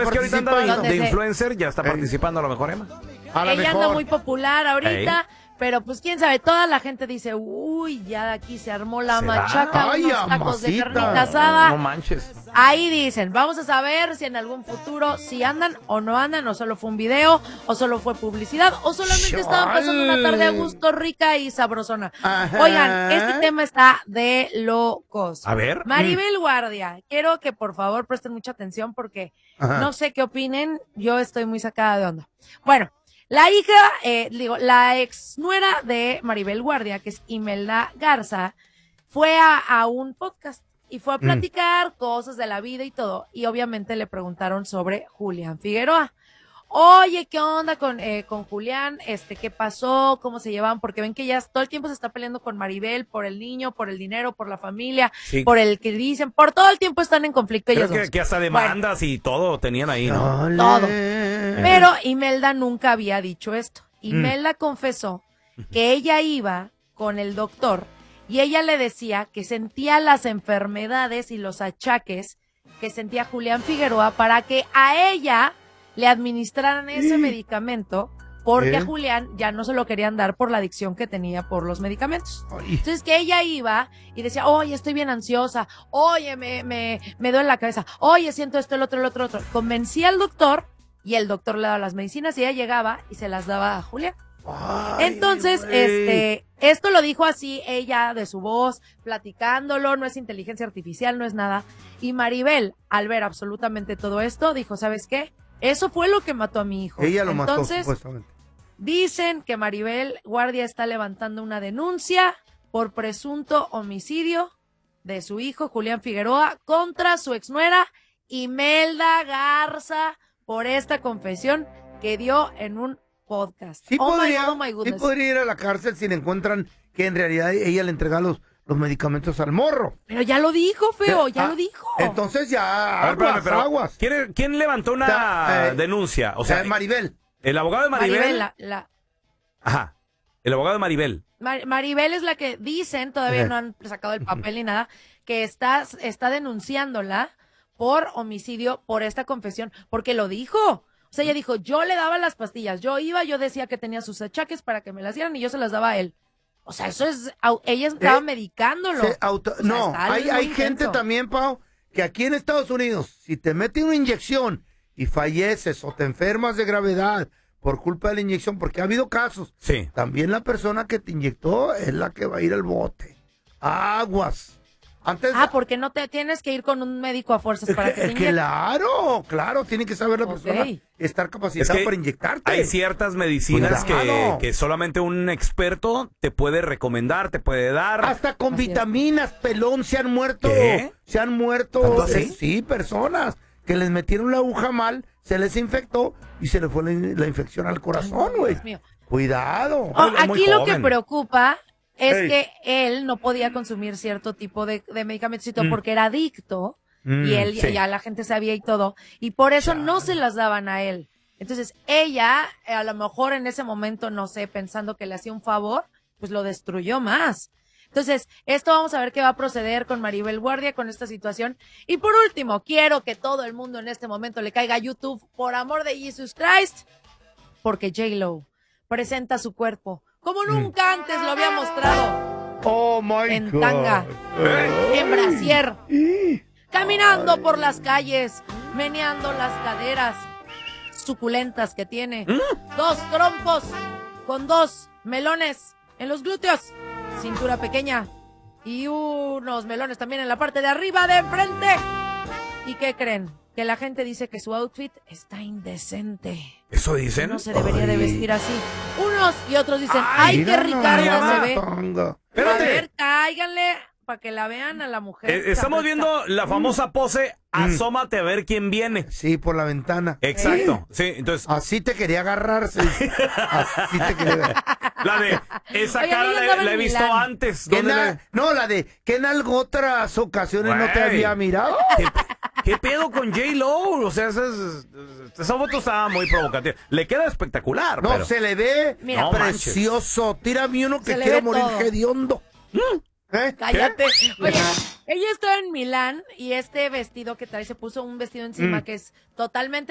ves que ahorita anda participa. de influencer, ya está participando a lo mejor, Emma. Ella anda muy popular ahorita, pero pues quién sabe, toda la gente dice, uy, ya de aquí se armó la machaca, Ay, unos tacos de amasita. carnita asada. No manches. Ahí dicen, vamos a saber si en algún futuro si andan o no andan, o solo fue un video, o solo fue publicidad, o solamente estaban pasando una tarde a gusto, rica y sabrosona. Ajá. Oigan, este tema está de locos. A ver. Maribel Guardia, quiero que por favor presten mucha atención porque no sé qué opinen, yo estoy muy sacada de onda. Bueno, la hija, la ex nuera de Maribel Guardia, que es Imelda Garza, fue a un podcast y fue a platicar cosas de la vida y todo. Y obviamente le preguntaron sobre Julián Figueroa. Oye, ¿qué onda con Julián? ¿Qué pasó? ¿Cómo se llevan? Porque ven que ya todo el tiempo se está peleando con Maribel por el niño, por el dinero, por la familia, por el que dicen, por todo el tiempo están en conflicto ellos dos. Que hasta demandas y todo tenían ahí, ¿no? Todo. Pero Imelda nunca había dicho esto. Imelda confesó que ella iba con el doctor y ella le decía que sentía las enfermedades y los achaques que sentía Julián Figueroa para que a ella le administraran ese medicamento porque a Julián ya no se lo querían dar por la adicción que tenía por los medicamentos. Entonces que ella iba y decía, oye, estoy bien ansiosa, oye, me duele la cabeza, oye, siento esto, el otro. Convencía al doctor y el doctor le daba las medicinas y ella llegaba y se las daba a Julián. Entonces, esto lo dijo así ella de su voz, platicándolo, no es inteligencia artificial, no es nada. Y Maribel, al ver absolutamente todo esto, dijo, ¿sabes qué? Eso fue lo que mató a mi hijo. Ella lo mató, Entonces, supuestamente. Dicen que Maribel Guardia está levantando una denuncia por presunto homicidio de su hijo, Julián Figueroa, contra su exnuera, Imelda Garza, por esta confesión que dio en un podcast. Sí, podría ir a la cárcel si le encuentran que en realidad ella le entrega los medicamentos al morro. Pero ya lo dijo, feo, ya lo dijo. Entonces ya, A ver, aguas. ¿Quién levantó una denuncia? O sea, Maribel. El abogado de Maribel. Ajá. El abogado de Maribel. Maribel es la que dicen, todavía no han sacado el papel ni nada, que está denunciándola por homicidio, por esta confesión, porque lo dijo. O sea, ella dijo, yo le daba las pastillas, yo decía que tenía sus achaques para que me las dieran y yo se las daba a él. O sea, eso es, ella estaba medicándolo. No, hay gente también, Pau, que aquí en Estados Unidos, si te meten una inyección y falleces o te enfermas de gravedad por culpa de la inyección, porque ha habido casos, también la persona que te inyectó es la que va a ir al bote. Aguas. Porque no te tienes que ir con un médico a fuerzas para que te inyecte. Claro, tiene que saber la persona estar capacitada para inyectarte. Hay ciertas medicinas que solamente un experto te puede recomendar, te puede dar. Hasta con vitaminas, pelón, se han muerto. ¿Qué? Se han muerto, sí, personas que les metieron la aguja mal, se les infectó y se les fue la infección al corazón, güey. Cuidado. Aquí lo que preocupa es que él no podía consumir cierto tipo de medicamentos porque era adicto y él ya la gente sabía y todo, y por eso no se las daban a él. Entonces ella, a lo mejor en ese momento, no sé, pensando que le hacía un favor, pues lo destruyó más. Entonces, esto vamos a ver qué va a proceder con Maribel Guardia, con esta situación. Y por último, quiero que todo el mundo en este momento le caiga a YouTube, por amor de Jesus Christ, porque J-Lo presenta su cuerpo como nunca antes lo había mostrado. Oh my God. En tanga, en brasier, caminando por las calles, meneando las caderas suculentas que tiene. 2 trompos con 2 melones en los glúteos, cintura pequeña y unos melones también en la parte de arriba de enfrente. ¿Y qué creen? Que la gente dice que su outfit está indecente. ¿Eso dicen? No se debería de vestir así. Unos y otros dicen, ay, qué Ricardo se ve. Espérate. A ver, cáiganle para que la vean a la mujer. Estamos viendo la famosa pose, asómate a ver quién viene. Sí, por la ventana. Exacto. Sí, entonces. Así te quería agarrarse. Así te quería ver. La de esa cara la he visto antes. No, la de que en algo otras ocasiones no te había mirado. ¿Qué pedo con J-Lo? O sea, esa foto estaba muy provocativa. Le queda espectacular. No, pero se le ve precioso. Tírame uno que quiero morir hediondo. Cállate. Oye, ella está en Milán y este vestido que trae, se puso un vestido encima que es totalmente